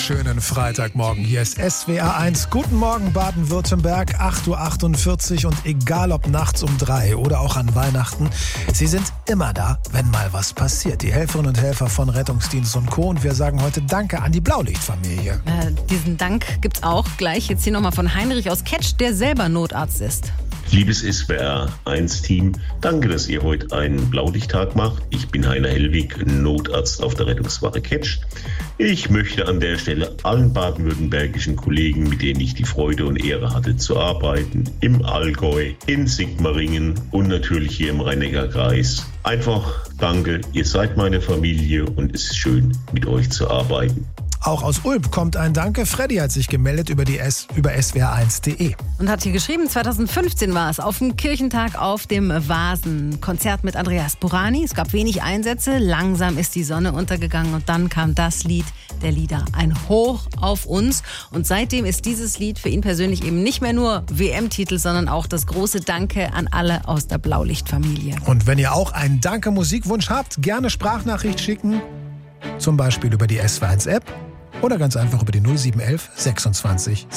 Schönen Freitagmorgen. Hier ist SWR 1. Guten Morgen Baden-Württemberg, 8.48 Uhr und egal ob nachts um 3 oder auch an Weihnachten, sie sind immer da, wenn mal was passiert. Die Helferinnen und Helfer von Rettungsdienst und Co. Und wir sagen heute Danke an die Blaulichtfamilie. Diesen Dank gibt's auch gleich jetzt hier nochmal von Heinrich aus Ketsch, der selber Notarzt ist. Liebes SWR 1-Team, danke, dass ihr heute einen Blaulichttag macht. Ich bin Heiner Hellwig, Notarzt auf der Rettungswache Ketsch. Ich möchte an der Stelle allen baden-württembergischen Kollegen, mit denen ich die Freude und Ehre hatte zu arbeiten, im Allgäu, in Sigmaringen und natürlich hier im Rhein-Neckar-Kreis, einfach danke, ihr seid meine Familie und es ist schön, mit euch zu arbeiten. Auch aus Ulm kommt ein Danke. Freddy hat sich gemeldet über swr1.de. Und hat hier geschrieben, 2015 war es, auf dem Kirchentag auf dem Vasen. Konzert mit Andreas Burani. Es gab wenig Einsätze, langsam ist die Sonne untergegangen und dann kam das Lied der Lieder. Ein Hoch auf uns. Und seitdem ist dieses Lied für ihn persönlich eben nicht mehr nur WM-Titel, sondern auch das große Danke an alle aus der Blaulichtfamilie. Und wenn ihr auch einen Danke-Musikwunsch habt, gerne Sprachnachricht schicken. Zum Beispiel über die SWR1-App oder ganz einfach über die 0711 26